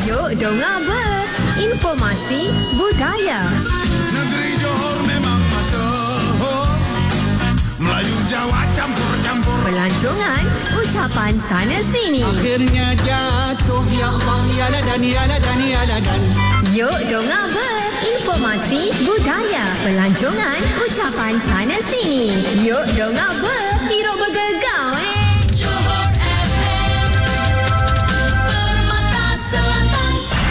Yuk dengar ber. Informasi budaya. Negeri Johor memang masyhur, Melayu Jawa campur-campur. Pelancongan, ucapan sana sini. Akhirnya jatuh, ya Allah, ya ladan, ya ladan, ya ladan. Yuk dengar ber. Informasi budaya. Pelancongan, ucapan sana sini. Yuk dengar ber. Hero bergegau Johor FM, Permata Selatan.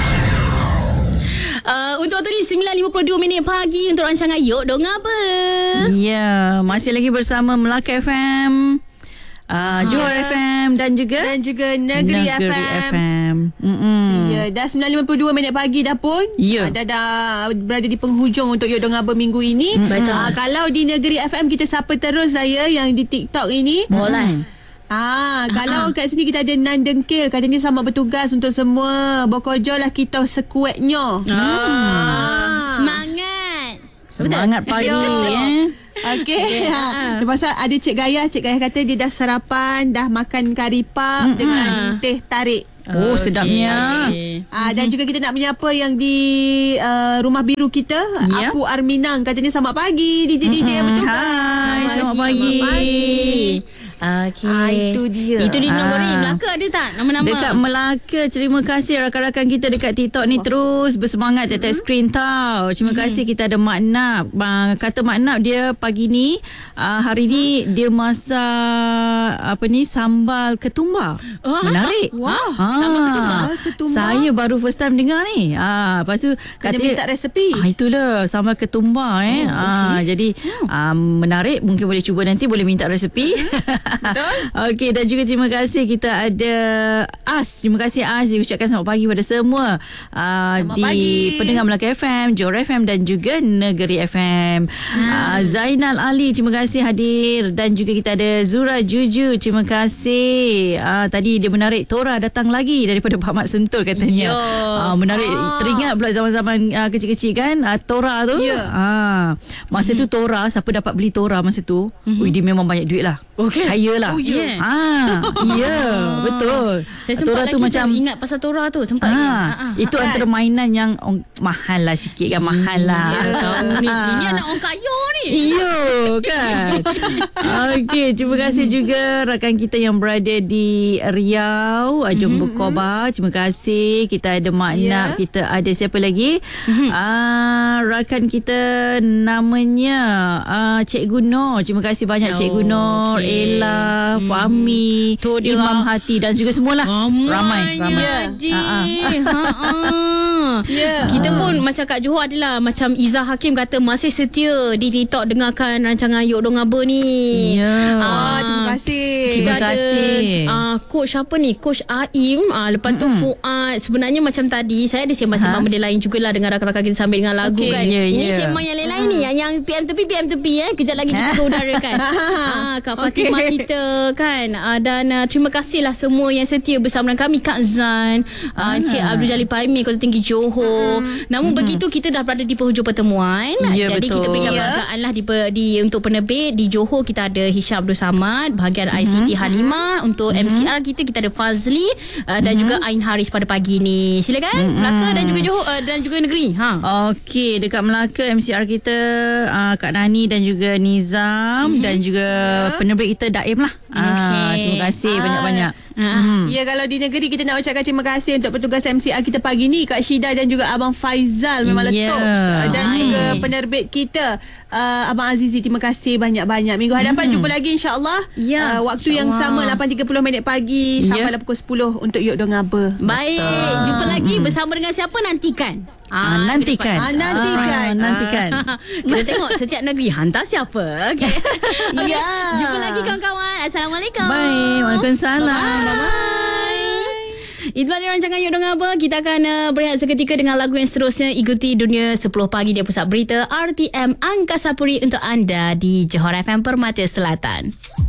Untuk waktu ni 9.52 minit pagi untuk rancangan Yuk Dengar Apa. Ya, masih lagi bersama Melaka FM, Johor FM dan juga Negeri FM. Ya, dah 9.52 minit pagi dah pun. Ya. Dah berada di penghujung untuk Yuk Dengar Apa minggu ini. Kalau di Negeri FM kita sapa terus saya yang di TikTok ini. Boleh. Kalau kat sini kita ada Nan Dengkil, katanya selamat bertugas untuk semua. Berkojolah kita sekuatnya. Semangat. semangat pagi Okey. Lepas tu ada Cik Gaya kata dia dah sarapan, dah makan kari pap dengan teh tarik. Oh, sedapnya. Dan juga kita nak menyapa yang di rumah biru kita, Ya. Apu Arminang, katanya selamat pagi DJ yang bertugas. Hai, selamat pagi. Okey. Itu dia. Itu di Negeri Melaka ada tak nama-nama? Dekat Melaka, terima kasih rakan-rakan kita dekat TikTok ni terus bersemangat dekat skrin tau. Terima kasih. Kita ada Mak Nap. Kata Mak Nap dia pagi ni, hari ni dia masak sambal ketumbar. Menarik. Wah. Sambal ketumbar. Saya baru first time dengar ni. Lepas tu Kena minta resepi. Itulah sambal ketumbar Jadi menarik, mungkin boleh cuba nanti, boleh minta resepi. Betul. Okey, dan juga terima kasih kita ada As. Terima kasih As, diucapkan selamat pagi pada semua di pagi. pendengar Melaka FM, Johor FM dan juga Negeri FM. Zainal Ali, terima kasih hadir, dan juga kita ada Zura Juju, terima kasih. Tadi dia menarik Tora datang lagi daripada Pak Mat Sentul katanya. Menarik, teringat pula zaman-zaman kecil-kecil kan, Tora tu. Masa tu Tora, siapa dapat beli Tora masa tu, dia memang banyak duit lah. Okey. Kaya lah. Oh, ya. Betul. Saya sempat Tora lagi tu macam ingat pasal Tora tu sempat itu antara mainan yang mahal lah sikit kan, mahal lah. Ini anak orang kaya ni. Iya kan. Okey, terima kasih juga rakan kita yang berada di Riau, Jom Bukoba. Terima kasih. Kita ada Mak Nap, kita ada siapa lagi? Rakan kita namanya Cikgu Nur. Terima kasih banyak Cikgu Nur, Ella, Fahmi, Imam Hati dan juga semualah. Ramai. Kita pun macam kat Johor adalah macam Izzah Hakim kata masih setia di TikTok dengarkan rancangan Yuk Dengar Apa ni. Terima kasih. Kita Terima kasih. ada coach apa ni, Coach Aim, lepas tu Fuad. Sebenarnya macam tadi saya ada sembang-sembang benda lain jugalah dengan rakan-rakan kita sambil dengan lagu kan. Ini sembang yang lain-lain ni, yang PM tepi kejap lagi kita ke udara kan. Kak Fatimah kita kan, dan terima kasihlah semua yang setia bersama dengan kami, Kak Zan, Cik Abdul Jalil Paimi, Kota Tinggi Johor. Namun begitu kita dah berada di penghujung pertemuan. Jadi betul. kita berikan penghargaan lah di untuk penerbit di Johor. Kita ada Hisham Abdul Samad, bahagian ICT Halimah. Untuk MCR kita ada Fazli, dan juga Ain Haris pada pagi ni. Silakan Melaka dan juga Johor dan juga negeri. Okey, dekat Melaka MCR kita Kak Nani dan juga Nizam dan juga penerbit kita Daim lah. Terima kasih banyak-banyak. Ya, kalau di negeri kita nak ucapkan terima kasih untuk petugas MCR kita pagi ni, Kak Syida dan juga Abang Faizal, memang letup. Dan juga penerbit kita Abang Azizi, terima kasih banyak-banyak. Minggu hadapan jumpa lagi insya-Allah. Waktu yang sama 8.30 minit pagi sampai pukul 10 untuk Yuk Dengar Apa. Baik, jumpa lagi bersama dengan siapa nantikan. Nantikan. Kita tengok setiap negeri hantar siapa. Okay. Ya. Jumpa lagi kawan-kawan. Assalamualaikum. Baik, waalaikumsalam. Bye. Itulah dia rancangan Yuk Dengar Apa. Kita akan berehat seketika dengan lagu yang seterusnya. Ikuti Dunia 10 Pagi dia Pusat Berita RTM Angkasa Puri untuk anda di Johor FM Permata Selatan.